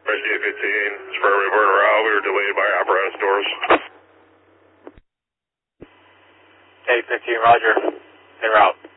15, Spur reporter route. We were delayed by apparatus doors. Hey, 15, roger. En route.